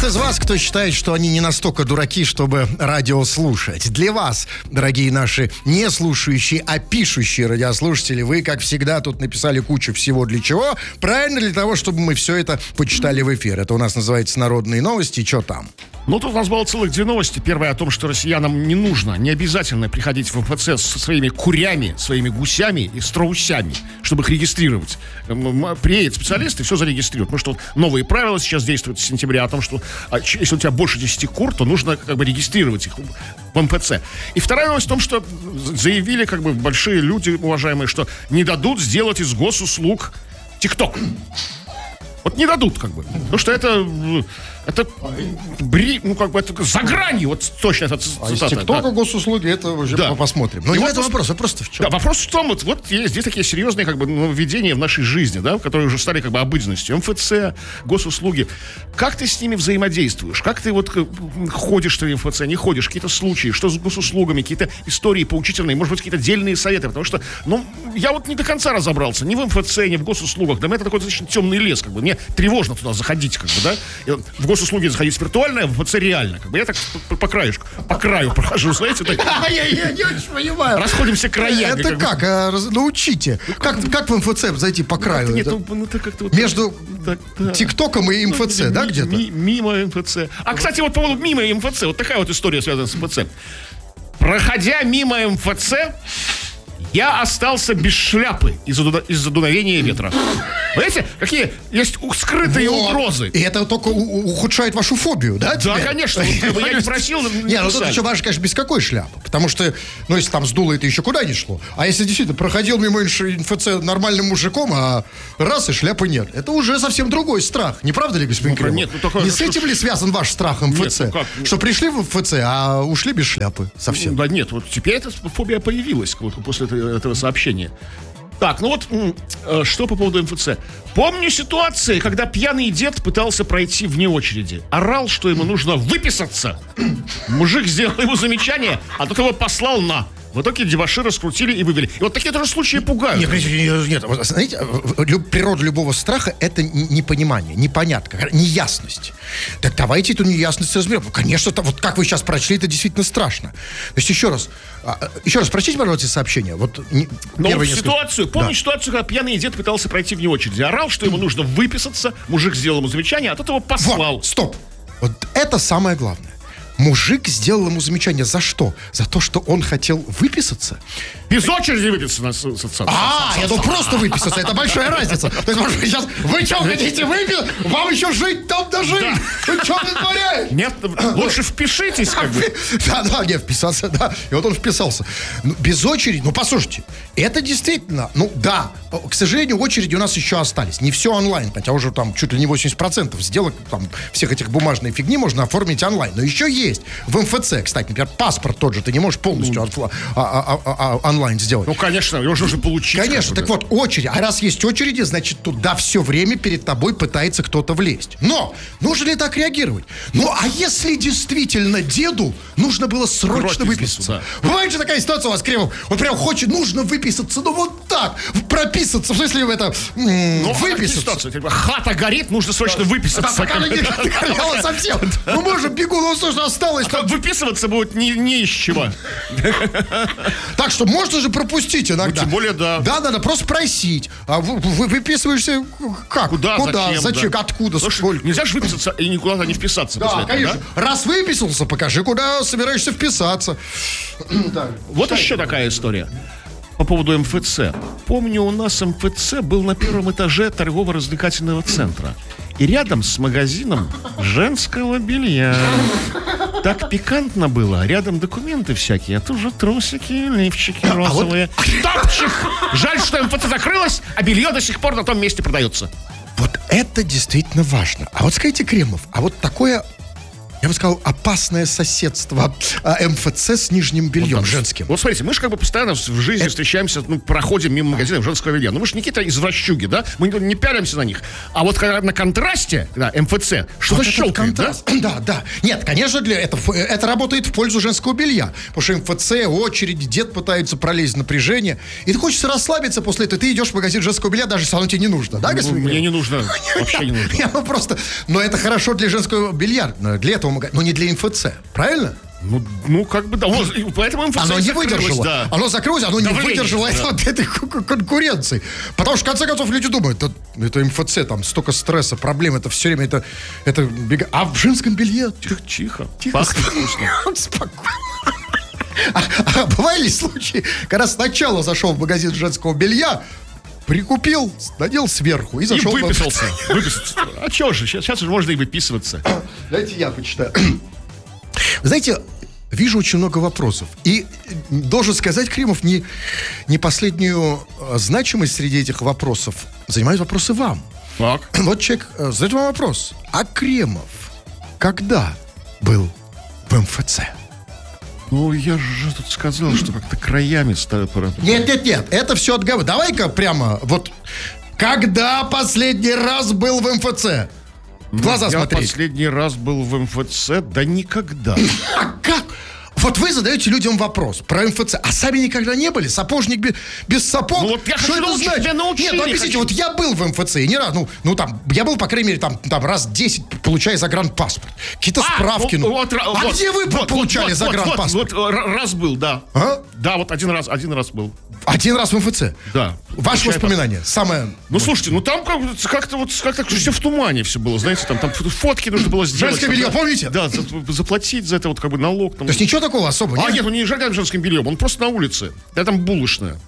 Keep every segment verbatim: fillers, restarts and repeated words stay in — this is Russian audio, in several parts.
из вас, кто считает, что они не настолько дураки, чтобы радио слушать. Для вас, дорогие наши не слушающие, а пишущие радиослушатели, вы, как всегда, тут написали кучу всего для чего. Правильно, для того, чтобы мы все это почитали в эфир. Это у нас называется «Народные новости». И что там? Ну, тут у нас было целых две новости. Первая о том, что россиянам не нужно, не обязательно приходить в эм эф цэ со своими курями, своими гусями и страусями, чтобы их регистрировать. Приедет специалист и все зарегистрирует. Потому что вот новые правила сейчас действуют с сентября о том, что если у тебя больше десяти кур, то нужно как бы регистрировать их в эм эф цэ. И вторая новость в том, что заявили как бы большие люди, уважаемые, что не дадут сделать из госуслуг ТикТок. Вот не дадут, как бы. Потому что это... Это бри, ну как бы это за гранью, вот точно это цитата. А из ТикТока да. Госуслуги, это уже да. посмотрим. Но и не вот это вопрос, вопрос в чем? Да, вопрос в том, вот, вот есть здесь такие серьезные как бы нововведения в нашей жизни, да, которые уже стали как бы обыденностью. эм эф цэ, госуслуги. Как ты с ними взаимодействуешь? Как ты вот ходишь ты в эм эф цэ, не ходишь? Какие-то случаи, что с госуслугами, какие-то истории поучительные, может быть, какие-то дельные советы. Потому что, ну, я вот не до конца разобрался ни в эм эф цэ, ни в госуслугах. Для меня это такой достаточно темный лес, как бы. Мне тревожно туда заходить, как бы, да. И в госуслуги заходить виртуально, в эм эф цэ реально. Как бы я так по, по краешку, по краю прохожу, знаете, так. Я не очень понимаю. Расходимся краями. Это как? Научите. Как в эм эф цэ зайти по краю? Между ТикТоком и эм эф цэ, да, где-то? Мимо эм эф цэ. А, кстати, вот по поводу мимо эм эф цэ, вот такая вот история связана с эм эф цэ. Проходя мимо эм эф цэ, я остался без шляпы из-за, дуда- из-за дуновения ветра. Понимаете, какие есть скрытые вот. угрозы. И это только у- ухудшает вашу фобию, да? Да, теперь? конечно. Вот, я не просил, не Не, ну тут еще важно, конечно, без какой шляпы. Потому что, ну, если там сдуло, это еще куда не шло. А если действительно проходил мимо эм эф цэ нормальным мужиком, а раз и шляпы нет. Это уже совсем другой страх. Не правда ли, господин ну, Кремов? Нет, ну, только, не с этим что... ли связан ваш страх эм эф цэ? Нет, ну, как? Что пришли в эм эф цэ, а ушли без шляпы совсем? Да нет, вот теперь эта фобия появилась вот, после этого сообщения. Так, ну вот, что по поводу эм эф цэ. Помню ситуации, когда пьяный дед пытался пройти вне очереди. Орал, что ему нужно выписаться. Мужик сделал ему замечание, а тот его послал на... В итоге дебоши раскрутили и вывели. И вот такие тоже случаи пугают. Нет, нет, нет, знаете, природа любого страха — это непонимание, непонятка, неясность. Так давайте эту неясность разберем. Конечно, вот как вы сейчас прочли, это действительно страшно. То есть еще раз, еще раз прочтите, пожалуйста, сообщение. Вот Но вот ситуацию, помню да. ситуацию, когда пьяный дед пытался пройти вне очереди. Орал, что ему нужно выписаться, мужик сделал ему замечание, а тот его послал. Вот, стоп. Вот это самое главное. Мужик сделал ему замечание. За что? За то, что он хотел выписаться? Без очереди выписаться. А, я думал, просто выписаться. Это большая разница. То есть, может быть, сейчас... Вы что, хотите выписаться? Вам еще жить там дожить? Вы что вытворяете? Нет, лучше впишитесь, как бы. Да, да, нет, вписаться, да. И вот он вписался. Без очереди, ну, послушайте, это действительно, ну, да, к сожалению, очереди у нас еще остались. Не все онлайн, хотя уже там чуть ли не восемьдесят процентов сделок, там, всех этих бумажной фигни можно оформить онлайн. Но еще есть. В эм эф цэ, кстати, например, паспорт тот же ты не можешь полностью отфла- а, а, а, а, онлайн сделать. Ну, конечно, его же уже получить. Конечно, так вот, очередь. А раз есть очереди, значит, туда все время перед тобой пытается кто-то влезть. Но нужно ли так реагировать? Ну, а если действительно деду нужно было срочно Кровь выписаться? Да. Бывает же такая ситуация у вас, Кремов, он прям хочет, нужно выписаться, ну вот так, прописаться, в смысле это, м- ну, выписаться. Ситуация, хата горит, нужно срочно да. выписаться. Да, пока не горела совсем. Мы можем бегу, ну, слушай, осталось. А выписываться будет не, не из чего. Так что можно же пропустить иногда. Ну, тем более, да. Да, надо просто спросить. А вы, вы выписываешься как? Куда, Куда? зачем? Зачем? Да. Откуда? Слушай, сколько? Нельзя же выписаться и никуда не вписаться. Да, этого, конечно. Да? Раз выписался, покажи, куда собираешься вписаться. Вот еще такая история. По поводу эм эф цэ. Помню, у нас эм эф цэ был на первом этаже торгово-развлекательного центра. И рядом с магазином женского белья. Так пикантно было. Рядом документы всякие, а тут же трусики, лифчики розовые. А вот... Топчик! Жаль, что эм эф цэ закрылось, а белье до сих пор на том месте продается. Вот это действительно важно. А вот скажите, Кремов, а вот такое... я бы сказал, опасное соседство а, эм эф цэ с нижним бельем Вот, женским. Вот смотрите, мы же как бы постоянно в жизни Это... встречаемся, ну, проходим мимо магазинов женского белья. Ну, мы же не какие-то извращуги, да? Мы не, не пялимся на них. А вот когда на контрасте, да, эм эф цэ, что-то вот щелкает, да? Да, да. Нет, конечно, для это, это работает в пользу женского белья. Потому что эм эф цэ, очереди, дед пытается пролезть напряжение. И ты хочешь расслабиться после этого. Ты идешь в магазин женского белья, даже если оно тебе не нужно. Да, господин? Мне не нужно, вообще не нужно. Я, ну, просто, но это хорошо для женского белья, для этого магазина, но не для эм эф цэ, правильно? Ну, ну, как бы, да. Вот, поэтому эм эф цэ Оно не закрылось, выдержало. да. Оно закрылось, оно Давление, не выдержало да. вот этой конкуренции. Потому что, в конце концов, люди думают, это, это эм эф цэ, там столько стресса, проблем, это все время, это, это бега... А в женском белье... Тихо, тихо. Тихо, Пахнет вкусно. спокойно. А, а бывали ли случаи, когда сначала зашел в магазин женского белья, прикупил, надел сверху и зашел... И выписался. В... выписался. А чё же, сейчас, сейчас уже можно и выписываться. Дайте я почитаю. Знаете, вижу очень много вопросов. И должен сказать, Кремов, не, не последнюю значимость среди этих вопросов занимают вопросы вам. Так. Вот человек задает вам вопрос. А Кремов когда был в эм эф цэ? Ну, я же тут сказал, что как-то краями стали... Нет, нет, нет, это все отговор. Давай-ка прямо вот... Когда последний раз был в эм эф цэ? В глаза я смотреть. последний раз был в эм эф цэ, да никогда. А как? Вот вы задаете людям вопрос про эм эф цэ, а сами никогда не были? Сапожник без, без сапог? Ну, вот я Что хочу это научить, значит? тебя научили, Нет, ну объясните, хочу. вот я был в эм эф цэ, и не раз, ну, ну там, я был, по крайней мере, там, там раз десять, получая загранпаспорт. Какие-то А, справки. вот, ну. вот, а вот, где вы вот, получали вот, загранпаспорт? Вот, вот, вот, раз был, да. А? Да, вот один раз, один раз был. Один раз в эм эф цэ? Да. Ваши Получай воспоминания? Самое... Ну, слушайте, ну там как- как-то вот как-то все в тумане все было, знаете, там, там фотки нужно было сделать. Женское белье, да, помните? Да, за- заплатить за это вот как бы налог. Там. То есть ничего такого особого? А, нет, он не жаргает женским бельем, он просто на улице. Да, там булочная.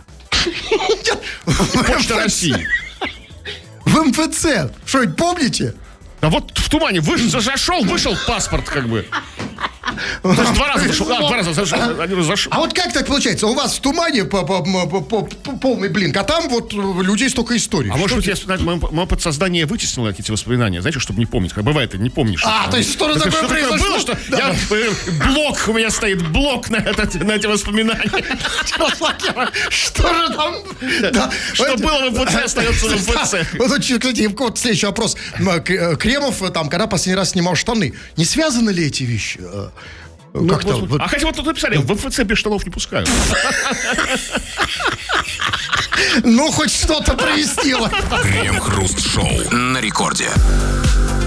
Почта России. В эм эф цэ. Что-нибудь помните? А вот в тумане вышел, зашел, вышел паспорт как бы. То есть два раза зашел, а, два раза зашел, один раз зашел. А вот как так получается? У вас в тумане по- по- по- по- по- полный блинк, а там вот у людей столько историй. А может быть, я, знаете, мое, мое подсознание вытеснило эти воспоминания, знаете, чтобы не помнить. Как бывает, ты не помнишь. А, то есть что-то Это такое что такое произошло? было, что Да. я, э, блок у меня стоит, блок на, это, на эти воспоминания. Что же там? Да. Что Это- было в эм эф цэ, остается в эм эф цэ. Да. Вот, очень, кстати, вот следующий вопрос. М, К- э, Кремов, э, там, когда последний раз снимал штаны, не связаны ли эти вещи? Э, Ну, Как-то вот- вот- А хотя вот тут написали, в эм эф цэ без штанов не пускают. Ну, хоть что-то провестило. Крем-хруст-шоу на рекорде.